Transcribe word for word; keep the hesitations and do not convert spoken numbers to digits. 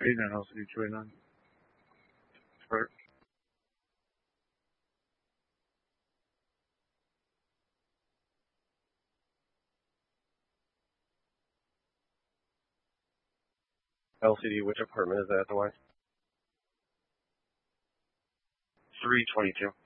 eighty-nine, L C D two eighty-nine. Right. L C D, which apartment is that at the line? three twenty-two.